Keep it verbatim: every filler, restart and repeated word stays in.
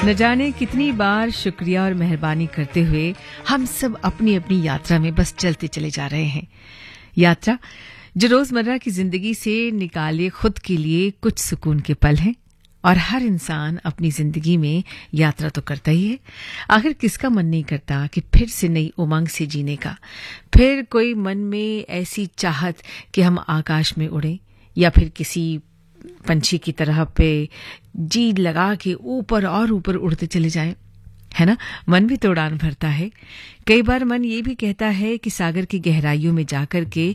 न जाने कितनी बार शुक्रिया और मेहरबानी करते हुए हम सब अपनी अपनी यात्रा में बस चलते चले जा रहे हैं। यात्रा जो रोजमर्रा की जिंदगी से निकाले खुद के लिए कुछ सुकून के पल हैं। और हर इंसान अपनी जिंदगी में यात्रा तो करता ही है। आखिर किसका मन नहीं करता कि फिर से नई उमंग से जीने का, फिर कोई मन में ऐसी चाहत कि हम आकाश में उड़ें या फिर किसी पंछी की तरह पे जी लगा के ऊपर और ऊपर उड़ते चले जाएं, है ना। मन भी तो उड़ान भरता है। कई बार मन ये भी कहता है कि सागर की गहराइयों में जाकर के